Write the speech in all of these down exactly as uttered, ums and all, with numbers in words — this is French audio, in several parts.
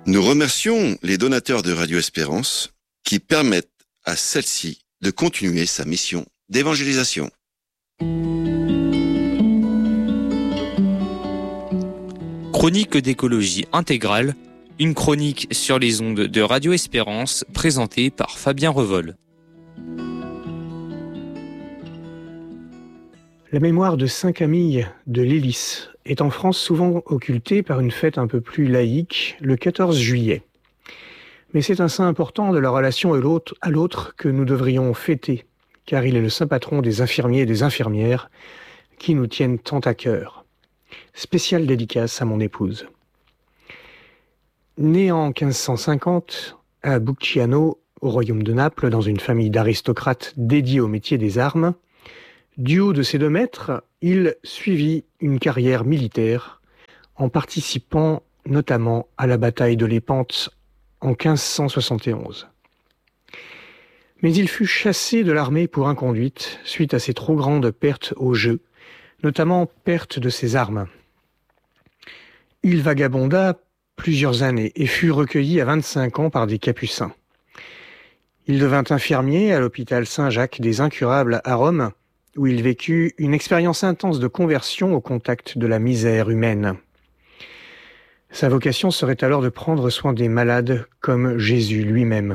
Nous remercions les donateurs de Radio Espérance qui permettent à celle-ci de continuer sa mission d'évangélisation. Chronique d'écologie intégrale, une chronique sur les ondes de Radio Espérance présentée par Fabien Revol. La mémoire de Saint Camille de Lélis est en France souvent occultée par une fête un peu plus laïque, le quatorze juillet. Mais c'est un saint important de la relation à l'autre que nous devrions fêter, car il est le saint patron des infirmiers et des infirmières qui nous tiennent tant à cœur. Spéciale dédicace à mon épouse. Né en quinze cent cinquante à Bucciano, au royaume de Naples, dans une famille d'aristocrates dédiés au métier des armes, du haut de ses deux maîtres, il suivit une carrière militaire en participant notamment à la bataille de Lépante en quinze cent soixante et onze. Mais il fut chassé de l'armée pour inconduite suite à ses trop grandes pertes au jeu, notamment perte de ses armes. Il vagabonda plusieurs années et fut recueilli à vingt-cinq ans par des capucins. Il devint infirmier à l'hôpital Saint-Jacques des Incurables à Rome, où il vécut une expérience intense de conversion au contact de la misère humaine. Sa vocation serait alors de prendre soin des malades comme Jésus lui-même.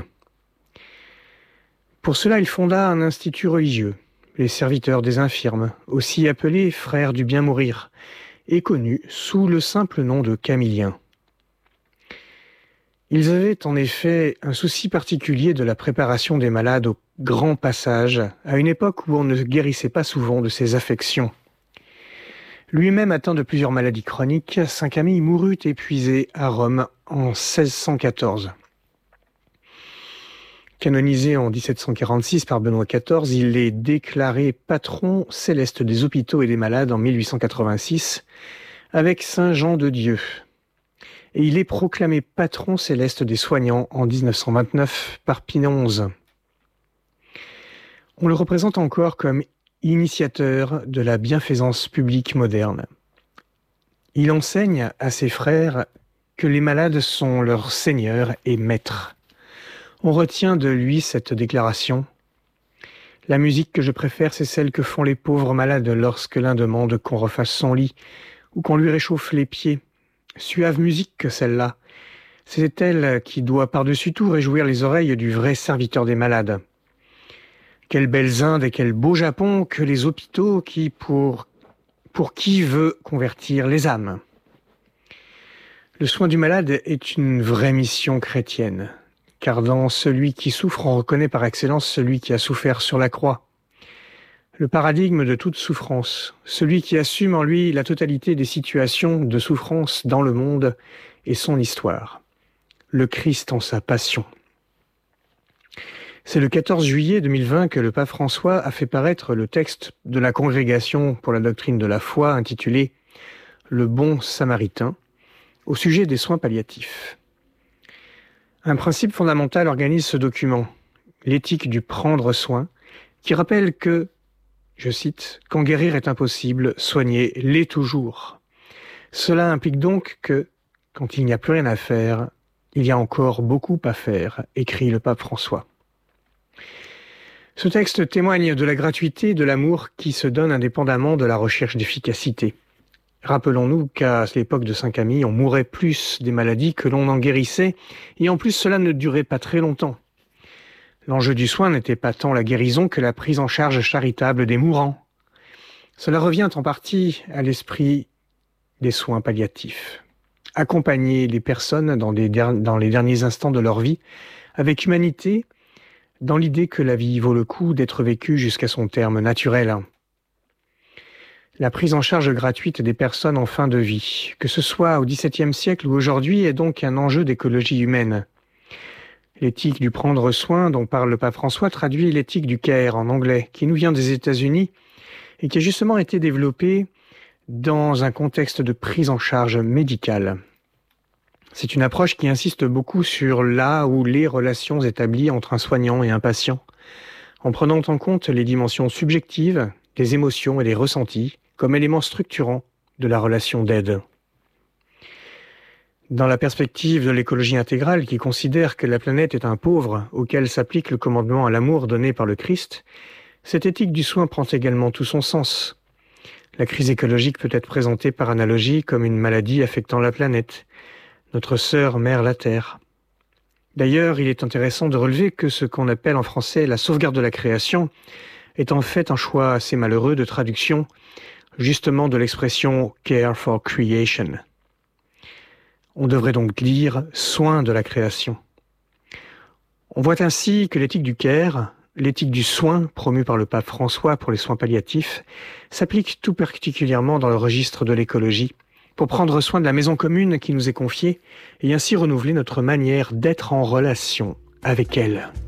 Pour cela, il fonda un institut religieux, les serviteurs des infirmes, aussi appelés frères du bien mourir, et connus sous le simple nom de Camilliens. Ils avaient en effet un souci particulier de la préparation des malades au grand passage, à une époque où on ne guérissait pas souvent de ses affections. Lui-même atteint de plusieurs maladies chroniques, saint Camille mourut épuisé à Rome en seize cent quatorze. Canonisé en dix-sept cent quarante-six par Benoît quatorze, il est déclaré patron céleste des hôpitaux et des malades en mille huit cent quatre-vingt-six avec saint Jean de Dieu. Et il est proclamé patron céleste des soignants en dix-neuf cent vingt-neuf par Pie onze. On le représente encore comme initiateur de la bienfaisance publique moderne. Il enseigne à ses frères que les malades sont leurs seigneurs et maîtres. On retient de lui cette déclaration : « La musique que je préfère, c'est celle que font les pauvres malades lorsque l'un demande qu'on refasse son lit ou qu'on lui réchauffe les pieds. Suave musique que celle-là. C'est elle qui doit par-dessus tout réjouir les oreilles du vrai serviteur des malades. Quelles belles Indes et quel beau Japon que les hôpitaux qui pour, pour qui veut convertir les âmes. » Le soin du malade est une vraie mission chrétienne, car dans celui qui souffre, on reconnaît par excellence celui qui a souffert sur la croix. Le paradigme de toute souffrance, celui qui assume en lui la totalité des situations de souffrance dans le monde et son histoire. Le Christ en sa passion. C'est le quatorze juillet deux mille vingt que le pape François a fait paraître le texte de la Congrégation pour la doctrine de la foi intitulé « Le bon samaritain » au sujet des soins palliatifs. Un principe fondamental organise ce document, l'éthique du prendre soin, qui rappelle que, je cite, « Quand guérir est impossible, soigner l'est toujours ». Cela implique donc que, quand il n'y a plus rien à faire, il y a encore beaucoup à faire, écrit le pape François. Ce texte témoigne de la gratuité de l'amour qui se donne indépendamment de la recherche d'efficacité. Rappelons-nous qu'à l'époque de saint Camille, on mourait plus des maladies que l'on en guérissait, et en plus cela ne durait pas très longtemps. L'enjeu du soin n'était pas tant la guérison que la prise en charge charitable des mourants. Cela revient en partie à l'esprit des soins palliatifs. Accompagner les personnes dans, des der- dans les derniers instants de leur vie avec humanité, dans l'idée que la vie vaut le coup d'être vécue jusqu'à son terme naturel. La prise en charge gratuite des personnes en fin de vie, que ce soit au dix-septième siècle ou aujourd'hui, est donc un enjeu d'écologie humaine. L'éthique du prendre soin dont parle le pape François traduit l'éthique du care en anglais, qui nous vient des États-Unis et qui a justement été développée dans un contexte de prise en charge médicale. C'est une approche qui insiste beaucoup sur la ou les relations établies entre un soignant et un patient, en prenant en compte les dimensions subjectives, des émotions et des ressentis, comme éléments structurants de la relation d'aide. Dans la perspective de l'écologie intégrale qui considère que la planète est un pauvre auquel s'applique le commandement à l'amour donné par le Christ, cette éthique du soin prend également tout son sens. La crise écologique peut être présentée par analogie comme une maladie affectant la planète, notre sœur mère la Terre. D'ailleurs, il est intéressant de relever que ce qu'on appelle en français la sauvegarde de la création est en fait un choix assez malheureux de traduction, justement de l'expression « care for creation ». On devrait donc dire « soin de la création ». On voit ainsi que l'éthique du care, l'éthique du soin promue par le pape François pour les soins palliatifs, s'applique tout particulièrement dans le registre de l'écologie, pour prendre soin de la maison commune qui nous est confiée et ainsi renouveler notre manière d'être en relation avec elle.